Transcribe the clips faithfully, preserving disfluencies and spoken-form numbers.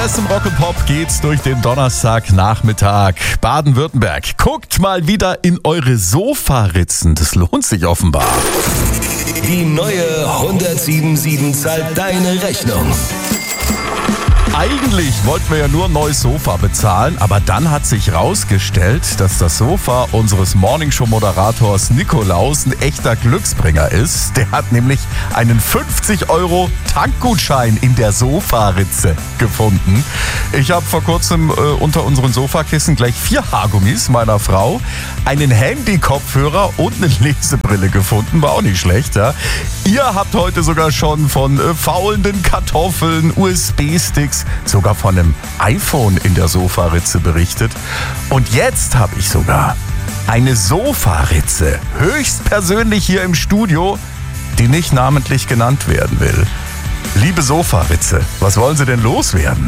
Beste im Rock und Pop geht's durch den Donnerstagnachmittag. Baden-Württemberg, guckt mal wieder in eure Sofaritzen. Das lohnt sich offenbar. Die neue hundertsieben sieben zahlt deine Rechnung. Eigentlich wollten wir ja nur ein neues Sofa bezahlen, aber dann hat sich rausgestellt, dass das Sofa unseres Morningshow-Moderators Nikolaus ein echter Glücksbringer ist. Der hat nämlich einen fünfzig Euro Tankgutschein in der Sofaritze gefunden. Ich habe vor kurzem äh, unter unseren Sofakissen gleich vier Haargummis meiner Frau, einen Handy-Kopfhörer und eine Lesebrille gefunden. War auch nicht schlecht, ja. Ihr habt heute sogar schon von äh, faulenden Kartoffeln, U S B-Sticks, sogar von einem iPhone in der Sofaritze berichtet. Und jetzt habe ich sogar eine Sofaritze, höchstpersönlich hier im Studio, die nicht namentlich genannt werden will. Liebe Sofaritze, was wollen Sie denn loswerden?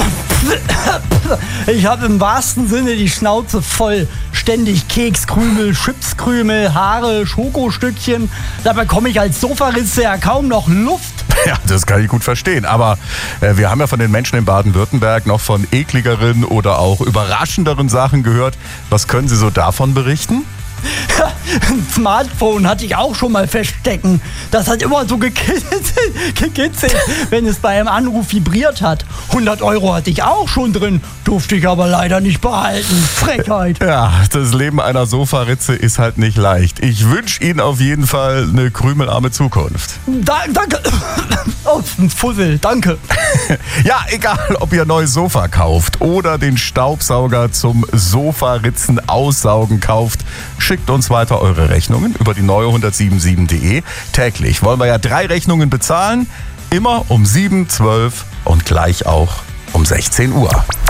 Ich habe im wahrsten Sinne die Schnauze voll. Ständig Kekskrümel, Chipskrümel, Haare, Schokostückchen. Dabei komme ich als Sofaritze ja kaum noch Luft. Ja, das kann ich gut verstehen. Aber äh, wir haben ja von den Menschen in Baden-Württemberg noch von ekligeren oder auch überraschenderen Sachen gehört. Was können Sie so davon berichten? Ein Smartphone hatte ich auch schon mal feststecken. Das hat immer so gekitzelt, gekitzelt, wenn es bei einem Anruf vibriert hat. hundert Euro hatte ich auch schon drin, durfte ich aber leider nicht behalten. Frechheit. Ja, das Leben einer Sofaritze ist halt nicht leicht. Ich wünsche Ihnen auf jeden Fall eine krümelarme Zukunft. Da, danke. Oh, ein Fussel, danke. Ja, egal, ob ihr ein neues Sofa kauft oder den Staubsauger zum Sofaritzen aussaugen kauft, schickt uns weiter eure Rechnungen über die neue hundertsiebenundsiebzig punkt de. Täglich wollen wir ja drei Rechnungen bezahlen, immer um sieben, zwölf und gleich auch um sechzehn Uhr.